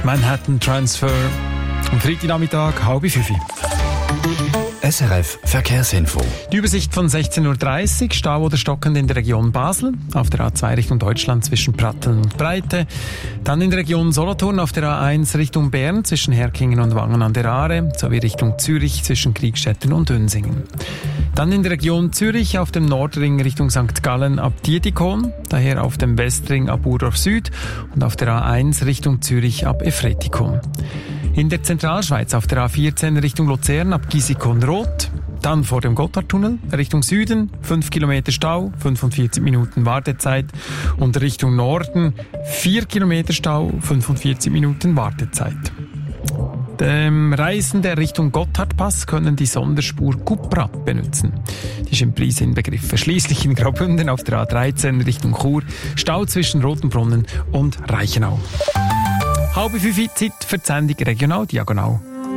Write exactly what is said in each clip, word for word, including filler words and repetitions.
Manhattan Transfer. Am Freitagnachmittag, halb fünf. S R F Verkehrsinfo. Die Übersicht von sechzehn Uhr dreißig, Stau oder stockend in der Region Basel, auf der A zwei Richtung Deutschland zwischen Pratteln und Breite. Dann in der Region Solothurn auf der A eins Richtung Bern zwischen Herkingen und Wangen an der Aare, sowie Richtung Zürich zwischen Kriegstetten und Dönsingen. Dann in der Region Zürich auf dem Nordring Richtung Sankt Gallen ab Dietikon, daher auf dem Westring ab Urdorf Süd und auf der A eins Richtung Zürich ab Efretikon. In der Zentralschweiz auf der A vierzehn Richtung Luzern ab Gisikon-Rot. Dann vor dem Gotthardtunnel Richtung Süden, fünf Kilometer Stau, fünfundvierzig Minuten Wartezeit. Und Richtung Norden, vier Kilometer Stau, fünfundvierzig Minuten Wartezeit. Dem Reisenden Richtung Gotthardpass können die Sonderspur Cupra benutzen. Die ist im Preis inbegriffen. Schliesslich in Graubünden auf der A dreizehn Richtung Chur, Stau zwischen Rotenbrunnen und Reichenau. Halbe fünf Zeit für die Sendung Regional Diagonal.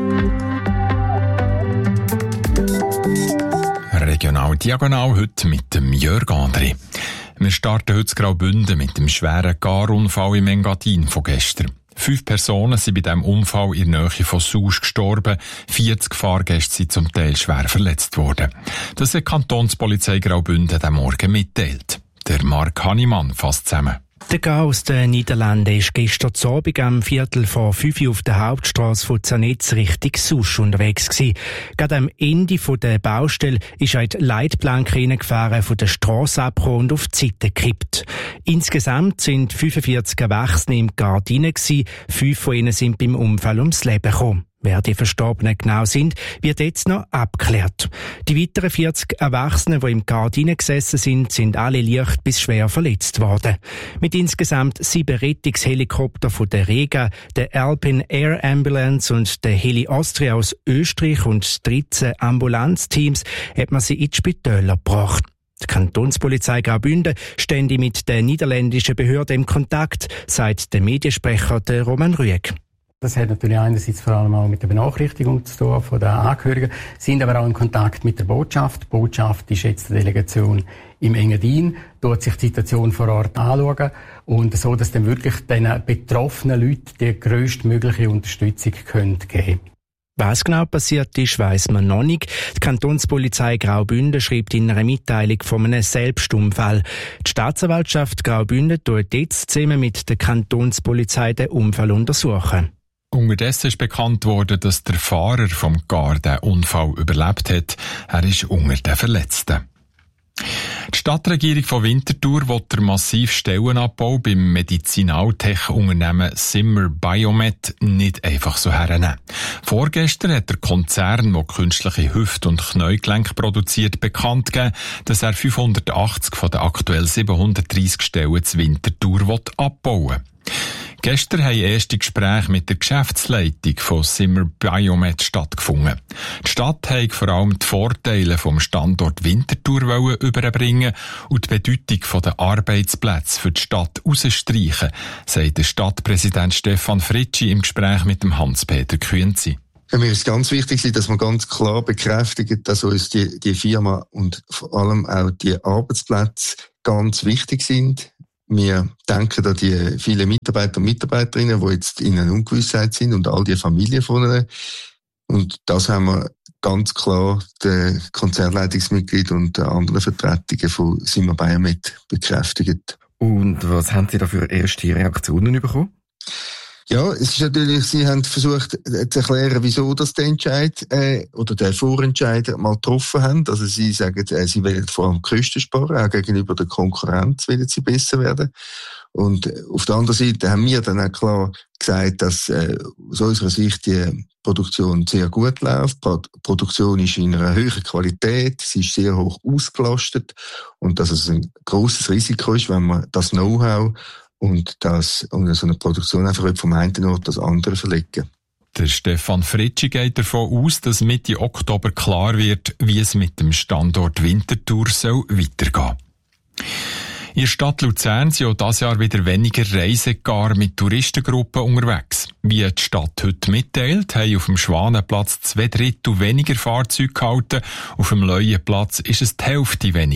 Regional Diagonal heute mit dem Jörg André. Wir starten heute in Graubünden mit dem schweren Garunfall im Engadin von gestern. Fünf Personen sind bei diesem Unfall in der Nähe von Susch gestorben, vierzig Fahrgäste sind zum Teil schwer verletzt worden. Das hat die Kantonspolizei Graubünden am Morgen mitteilt. Der Mark Hannemann fasst zusammen. Der Gau aus den Niederlanden war gestern Abend am Viertel vor fünf auf der Hauptstrasse von Zanetz Richtung Susch unterwegs gewesen. Gerade am Ende der Baustelle ist er in die Leitplanke hineingefahren, von der Strasse abgekommen und auf die Seite gekippt. Insgesamt sind fünfundvierzig Erwachsene im Gard hinein gewesen. Fünf von ihnen sind beim Unfall ums Leben gekommen. Wer die Verstorbenen genau sind, wird jetzt noch abgeklärt. Die weiteren vierzig Erwachsenen, die im Gard hineingesessen sind, sind alle leicht bis schwer verletzt worden. Mit insgesamt sieben Rettungshelikoptern von der Rega, der Alpine Air Ambulance und der Heli Austria aus Österreich und dreizehn Ambulanzteams hat man sie in die Spitäler gebracht. Die Kantonspolizei Graubünden stände mit der niederländischen Behörde im Kontakt, sagt der Mediensprecher der Roman Rüegg. Das hat natürlich einerseits vor allem auch mit der Benachrichtigung zu tun von den Angehörigen, sind aber auch in Kontakt mit der Botschaft. Die Botschaft ist jetzt eine Delegation im Engadin, dort sich die Situation vor Ort anschauen und so, dass dann wirklich den betroffenen Leuten die grösstmögliche Unterstützung geben können. Was genau passiert ist, weiss man noch nicht. Die Kantonspolizei Graubünden schreibt in einer Mitteilung von einem Selbstunfall. Die Staatsanwaltschaft Graubünden tut jetzt zusammen mit der Kantonspolizei den Unfall untersuchen. Unterdessen ist bekannt worden, dass der Fahrer vom Gar den Unfall überlebt hat. Er ist unter den Verletzten. Die Stadtregierung von Winterthur will den massiven Stellenabbau beim Medizinaltech-Unternehmen Zimmer Biomet nicht einfach so hernehmen. Vorgestern hat der Konzern, der künstliche Hüft- und Kniegelenke produziert, bekannt gegeben, dass er fünfhundertachtzig von den aktuell siebenhundertdreissig Stellen zu Winterthur abbauen will. Gestern haben erste Gespräche mit der Geschäftsleitung von Zimmer Biomet stattgefunden. Die Stadt hat vor allem die Vorteile vom Standort Winterthur überbringen und die Bedeutung der Arbeitsplätze für die Stadt herausstreichen, sagt der Stadtpräsident Stefan Fritschi im Gespräch mit dem Hans-Peter Künzi. Für mich ist es ganz wichtig, dass man ganz klar bekräftigt, dass uns die, die Firma und vor allem auch die Arbeitsplätze ganz wichtig sind. Wir denken an die vielen Mitarbeiter und Mitarbeiterinnen, die jetzt in einer Ungewissheit sind und all die Familien von ihnen. Und das haben wir ganz klar den Konzernleitungsmitglied und den anderen Vertretungen von Zimmer Biomet bekräftigt. Und was haben Sie da für erste Reaktionen bekommen? Ja, es ist natürlich, Sie haben versucht zu erklären, wieso das der Entscheid äh, oder der Vorentscheid mal getroffen haben. Also Sie sagen, äh, Sie wollen vor allem Kosten sparen, auch gegenüber der Konkurrenz wollen Sie besser werden. Und auf der anderen Seite haben wir dann auch klar gesagt, dass äh, aus unserer Sicht die Produktion sehr gut läuft. Die Produktion ist in einer höheren Qualität, sie ist sehr hoch ausgelastet und dass es ein grosses Risiko ist, wenn man das Know-how und das und so eine Produktion einfach vom einen Ort das andere verlegen. Der Stefan Fritschi geht davon aus, dass Mitte Oktober klar wird, wie es mit dem Standort Winterthur soll weitergehen. In der Stadt Luzern sind auch dieses Jahr wieder weniger Reisegar mit Touristengruppen unterwegs. Wie die Stadt heute mitteilt, haben auf dem Schwanenplatz zwei Drittel weniger Fahrzeuge gehalten, auf dem Leuenplatz ist es die Hälfte weniger.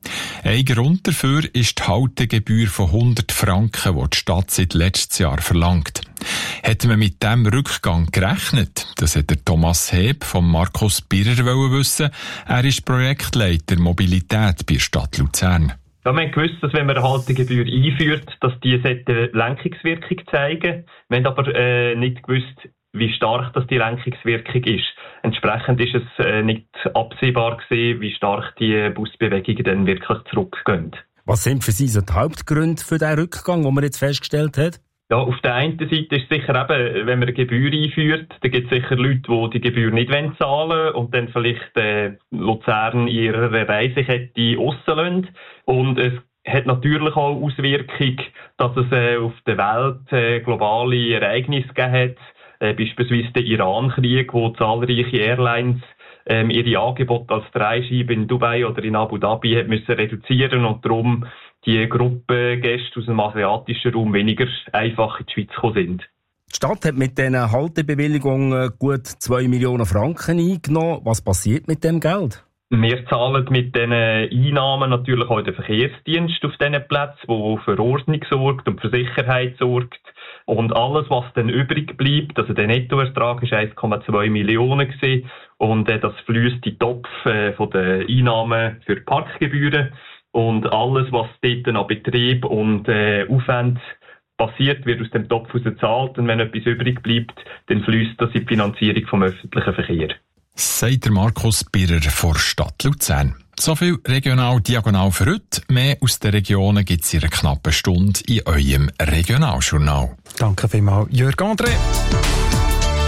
Ein Grund dafür ist die Haltegebühr von hundert Franken, die die Stadt seit letztes Jahr verlangt. Hätte man mit diesem Rückgang gerechnet? Das hat der Thomas Heb von Markus Birrer wissen. Er ist Projektleiter Mobilität bei der Stadt Luzern. Ja, wir haben gewusst, dass wenn man eine Haltegebühr einführt, dass die eine Lenkungswirkung zeigen. Wir haben aber äh, nicht gewusst, wie stark das die Lenkungswirkung ist. Entsprechend ist es äh, nicht absehbar gewesen, wie stark die Busbewegungen dann wirklich zurückgehen. Was sind für Sie so die Hauptgründe für den Rückgang, den man jetzt festgestellt hat? Ja, auf der einen Seite ist sicher eben, wenn man eine Gebühr einführt, dann gibt es sicher Leute, die die Gebühr nicht zahlen wollen und dann vielleicht äh, Luzern ihrer Reisekette rauslassen. Und es hat natürlich auch Auswirkungen, dass es äh, auf der Welt äh, globale Ereignisse gegeben hat, äh, beispielsweise den Iran-Krieg, wo zahlreiche Airlines ähm, ihre Angebote als Dreischeibe in Dubai oder in Abu Dhabi hat müssen reduzieren und darum die Gruppengäste aus dem asiatischen Raum weniger einfach in die Schweiz gekommen sind. Die Stadt hat mit diesen Haltebewilligungen gut zwei Millionen Franken eingenommen. Was passiert mit dem Geld? Wir zahlen mit diesen Einnahmen natürlich auch den Verkehrsdienst auf diesen Plätzen, der für Ordnung sorgt und für Sicherheit sorgt. Und alles, was dann übrig bleibt, also der Nettoertrag war eins Komma zwei Millionen gewesen, und äh, das fließt in den Topf äh, von den Einnahmen für Parkgebühren. Und alles, was dort an Betrieb und äh, Aufwand passiert, wird aus dem Topf gezahlt. Und wenn etwas übrig bleibt, dann fließt das in die Finanzierung vom öffentlichen Verkehr. Sagt der Markus Birrer von Stadt Luzern. So viel regional diagonal für heute. Mehr aus den Regionen gibt es in einer knappen Stunde in eurem Regionaljournal. Danke vielmals, Jörg André.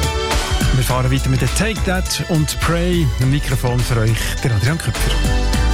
Wir fahren weiter mit der Take That und Pray. Ein Mikrofon für euch, der Adrian Köpfer.